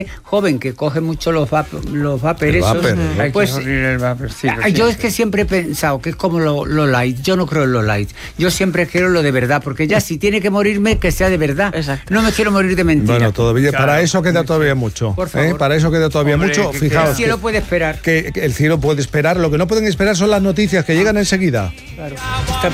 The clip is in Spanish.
joven que coge mucho los vapers esos, pues yo es que siempre he pensado que es como lo light. Yo no creo en lo light, yo siempre quiero lo de verdad, porque ya si tiene que morirme, que sea de verdad. Exacto. No me quiero morir de mentira. Bueno, todavía, claro, para eso queda todavía mucho. Por favor. Para eso queda todavía mucho. Fijaos, el cielo puede esperar. Que el cielo puede esperar. Lo que no pueden esperar son las noticias que llegan enseguida. Claro.